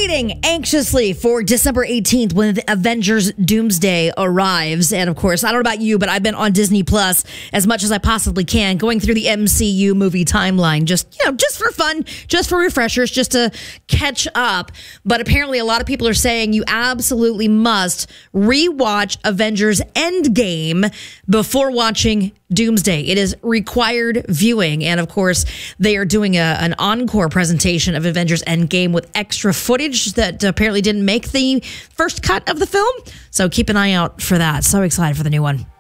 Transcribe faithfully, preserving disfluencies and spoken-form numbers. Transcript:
waiting anxiously for December eighteenth when the Avengers Doomsday arrives. And of course, I don't know about you, but I've been on Disney Plus as much as I possibly can, going through the M C U movie timeline, just, you know, just for fun, just for refreshers, just to catch up. But apparently a lot of people are saying you absolutely must rewatch Avengers Endgame before watching Doomsday. It is required viewing. And of course, they are doing a, an encore presentation of Avengers Endgame with extra footage that apparently didn't make the first cut of the film. So keep an eye out for that. So excited for the new one.